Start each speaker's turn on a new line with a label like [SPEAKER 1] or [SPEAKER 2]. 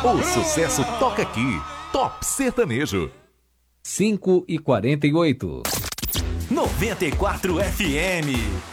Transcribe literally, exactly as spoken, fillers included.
[SPEAKER 1] O sucesso toca aqui. Top Sertanejo.
[SPEAKER 2] cinco e quarenta e oito.
[SPEAKER 1] noventa e quatro F M.